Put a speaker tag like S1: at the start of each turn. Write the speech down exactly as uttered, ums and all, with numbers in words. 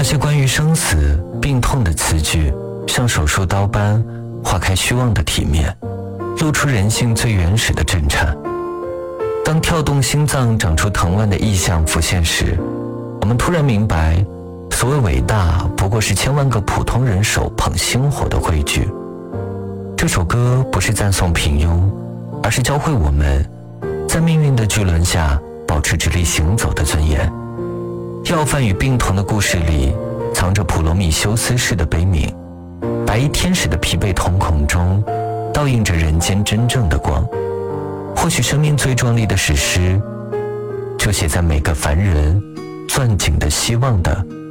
S1: 那些关于生死病痛的词句，像手术刀般划开虚妄的体面，露出人性最原始的震颤。当跳动心脏长出藤蔓的意象浮现时，我们突然明白，所谓伟大不过是千万个普通人手捧星火的汇聚。这首歌不是赞颂平庸，而是教会我们在命运的巨轮下保持直立行走的尊严。要饭与病童的故事里藏着普罗米修斯式的悲悯，白衣天使的疲惫瞳孔中倒映着人间真正的光。或许生命最壮丽的史诗，就写在每个凡人攥紧的希望的